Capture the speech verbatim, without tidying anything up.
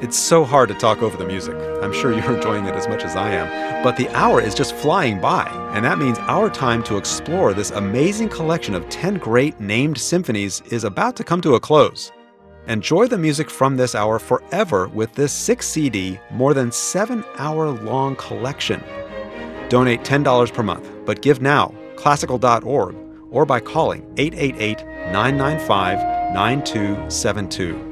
It's so hard to talk over the music. I'm sure you're enjoying it as much as I am. But the hour is just flying by, and that means our time to explore this amazing collection of ten great named symphonies is about to come to a close. Enjoy the music from this hour forever with this six C D, more than seven hour long collection. Donate ten dollars per month, but give now, classical dot org, or by calling eight eight eight, nine nine five, nine two seven two.